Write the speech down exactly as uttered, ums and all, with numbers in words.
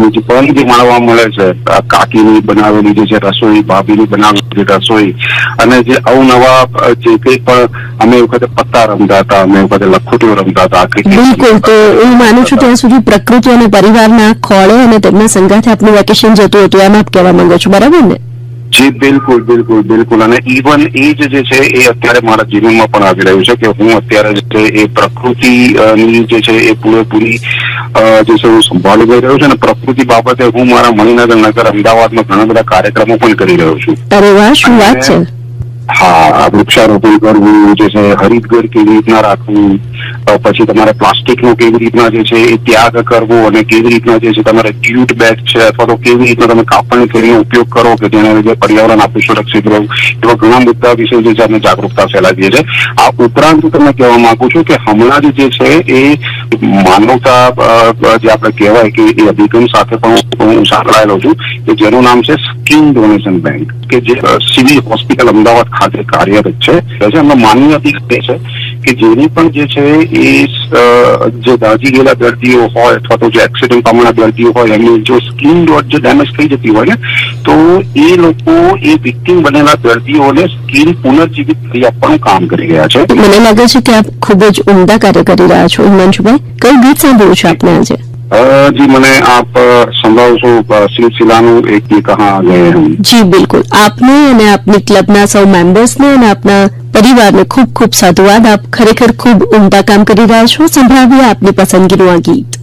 જે બંધ જે માણવા મળે છે, કાકીની બનાવેલી જે છે રસોઈ, ભાભીની બનાવેલી રસોઈ, અને જે અવનવા જે કંઈ પણ અમે એ વખતે પત્તા રમતા હતા, અમે એ વખતે લખોટીઓ રમતા હતા. બિલકુલ. તો હું માનું છું ત્યાં સુધી પ્રકૃતિ અને પરિવારના ખોળે અને તેમના સંગાથે આપનું વેકેશન જતું હતું એમ આપ કહેવા માંગો છો, બરાબર ને? જી બિલકુલ બિલકુલ બિલકુલ. અને ઇવન એ જ જે છે એ અત્યારે મારા જીવનમાં પણ આવી રહ્યું છે કે હું અત્યારે જે છે એ પ્રકૃતિની જે છે એ પૂરેપૂરી જે છે હું સંભાળી લઈ રહ્યો છું, અને પ્રકૃતિ બાબતે હું મારા મણિનગર નગર અમદાવાદમાં ઘણા બધા કાર્યક્રમો પણ કરી રહ્યો છું. અરે વાહ, શું વાત છે. હા, વૃક્ષારોપણ કરવું, જે છે હરિતઘર કેવી રીતના રાખવું, પછી તમારે પ્લાસ્ટિકનો કેવી રીતના જે છે એ ત્યાગ કરવો, અને કેવી રીતના જે છે તમારે જ્યુટ બેગ છે અથવા તો કેવી રીતના તમે કાપડની થેલીનો ઉપયોગ કરો કે જેના લીધે પર્યાવરણ આપણું સુરક્ષિત રહે, એવા ઘણા મુદ્દા વિશે જે છે અમે જાગૃતતા ફેલાવીએ છીએ. આ ઉપરાંત તમે કહેવા માંગુ છું કે હમણાં જ જે છે એ માનવતા જે આપણે કહેવાય કે એ અભિગમ સાથે પણ હું સંકળાયેલો છું કે જેનું નામ છે સ્કિન ડોનેશન બેંક, કે જે સિવિલ હોસ્પિટલ અમદાવાદ ખાતે કાર્યરત છે. એમાં માનવીય અધિકાર છે કે જેની પણ જે છે એ જે દાઝી ગયેલા દર્દીઓ હોય અથવા તો જે એક્સિડન્ટ પામેલા દર્દીઓ હોય એમની જો સ્કિન જે ડેમેજ થઈ જતી હોય ને, તો એ લોકો એ વિક્ટીમ બનેલા દર્દીઓને સ્કિન પુનર્જીવિત કરી આપવાનું કામ કરી રહ્યા છે. મને લાગે છે કે આપ ખૂબ જ ઉમદા કાર્ય કરી રહ્યા છો. હિમાંશુભાઈ, કઈ ગીત સાંભળ્યું છે આપને આજે? જી મને આપ સંભળાવશો સિલસિલાનું એક યે કહાં ગયે હમ. જી બિલકુલ. આપને અને આપની ક્લબના સૌ મેમ્બર્સને અને આપના પરિવારને ખૂબ ખૂબ સાધુવાદ. આપ ખરેખર ખૂબ ઉમદા કામ કરી રહ્યા છો. સંભળાવીએ આપની પસંદગીનું આ ગીત.